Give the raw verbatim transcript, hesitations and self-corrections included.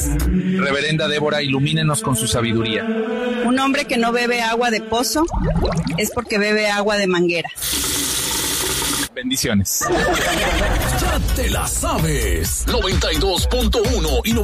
Reverenda Débora, ilumínenos con su sabiduría. Un hombre que no bebe agua de pozo es porque bebe agua de manguera. Bendiciones. Ya te la sabes. noventa y dos punto uno y